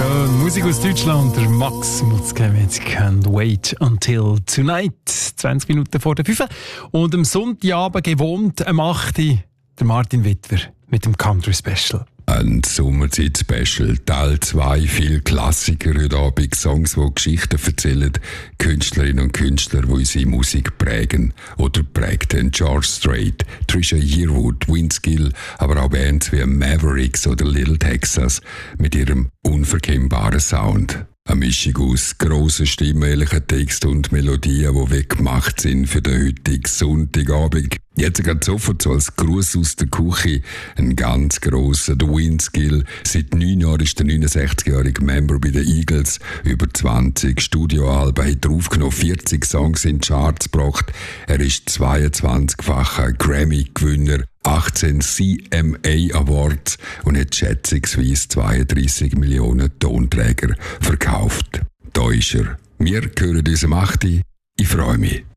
schön. Musik aus Deutschland, der Max Mutzke mit Can't Wait Until Tonight. 20 Minuten vor der 5. Und am Sonntagabend gewohnt am 8. der Martin Wittwer mit dem Country Special. Ein Sommerzeit-Special, Teil 2, viele Klassiker heute Abend, Songs, die Geschichten erzählen, Künstlerinnen und Künstler, die unsere Musik prägen oder prägten. George Strait, Trisha Yearwood, Windskill, aber auch Bands wie Mavericks oder Little Texas mit ihrem unverkennbaren Sound. Eine Mischung aus grossen Stimmen, ehrlichen Text und Melodien, die weggemacht sind für den heutigen Sonntagabend. Jetzt geht sofort so als Gruß aus der Küche ein ganz grosser, der Windskill. Seit 9 Jahren ist der 69-jährige Member bei den Eagles. Über 20 Studioalben hat er aufgenommen, 40 Songs in die Charts gebracht. Er ist 22-facher Grammy-Gewinner, 18 CMA Awards und hat schätzungsweise 32 Millionen Tonträger verkauft. Da ist er. Wir hören uns am 8. Ich freue mich.